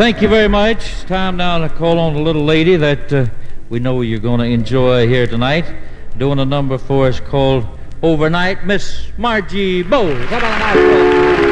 Thank you very much. It's time now to call on a little lady that we know you're going to enjoy here tonight. Doing a number for us called Overnight, Miss Margie Bowles. How about a nice applause?